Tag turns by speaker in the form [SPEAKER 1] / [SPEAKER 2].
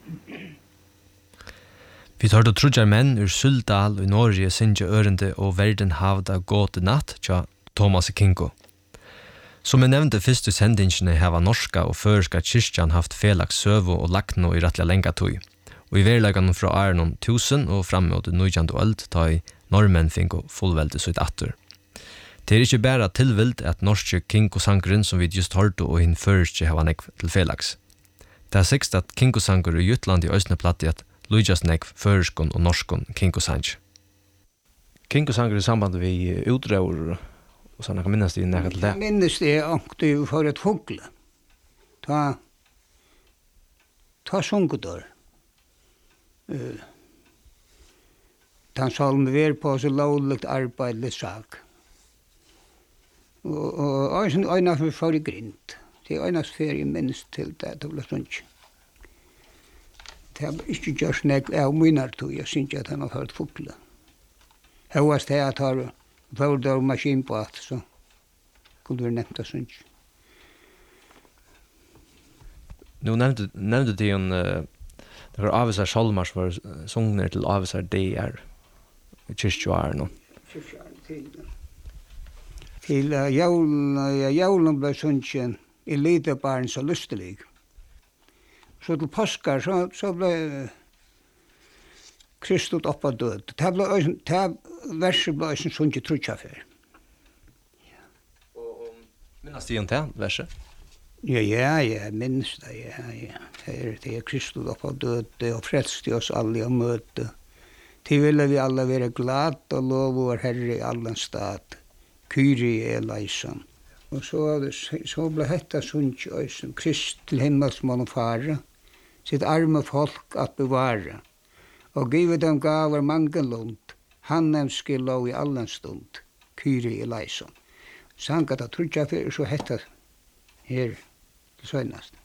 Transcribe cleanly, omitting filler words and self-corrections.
[SPEAKER 1] Vi tar då trudjar menn ur Suldal i Norge synge ørende og verden havda gåte natt tja Thomas Kinko. Som jeg nevnte først i sendingene hava norska og føreska kyrkjan haft felags søvo og lakno i rettelig lenga tøy. Og i verlegan fra Arnon 1000 og fram mot 19. øld ta i normenn finko fullvelde sitt atter. Det er ikke bare tilvild at norske Kinko-sangren som vi just hørte og hinn føreske hava nekv til felags. Det er sikst at Kinko-sanger i Jutland i Østneplatt at Lujas nekv føreskon og norskon Kinko-sang. Kinko-sanger i samband vi utreur og sånn, kan minnes det nekka til det?
[SPEAKER 2] Jeg minnes det ångte for et fugle. Ta sunkedår. Ta salm ver på så lovligt arbeidlig sak. Og øyne for i grint. Det er øyne ferie minnes til det ble sånt. Det har ikke gjort nek av minner tog. Jeg synes ikke at han har hørt fugle. Høyest det at har vårdar maskin på at så kunne vi nevnt det sånt.
[SPEAKER 1] Nu nevnte de en det var avvisar salmar som var sungner til avvisar DR i kyrkjoaren.
[SPEAKER 2] Til jaulen ble sunnkjen i Lidebarn så lystelig. Så til påskar så ble Kristus oppa død. Det verset ble som sunnkjen trutjafer.
[SPEAKER 1] Og minnes de om det verset?
[SPEAKER 2] Ja, minns det, ja. Det er Kristus oppa død og frelste oss alle å møte. Til ville vi alle være glad og lov vår Herre i allen stad. Kyrie eleison. Og så ble hetta sunnkje som Krist til himmelsmån og fare, sitt arme folk at bevare, og give dem gaver mangenlund, hannemske lov i allen stund, Kyrie eleison. Sangat at trudja fyrir så hetta her til søgnast.